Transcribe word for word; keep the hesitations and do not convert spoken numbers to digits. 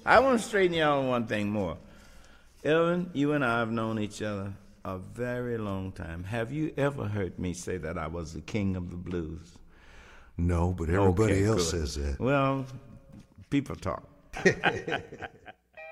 I want to straighten you out on one thing more. Elvin, you and I have known each other a very long time. Have you ever heard me say that I was the king of the blues? No, but everybody Okay, else good. says that. Well, people talk.